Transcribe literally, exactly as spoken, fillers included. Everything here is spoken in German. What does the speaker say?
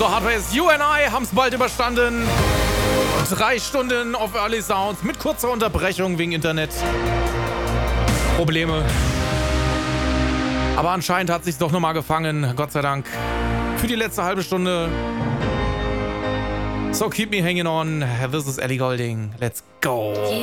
So, Hardways, you and I haben es bald überstanden. Drei Stunden auf Early Sounds mit kurzer Unterbrechung wegen Internet. Probleme. Aber anscheinend hat sich doch nochmal gefangen, Gott sei Dank. Für die letzte halbe Stunde. So keep me hanging on. This is Ellie Goulding. Let's go.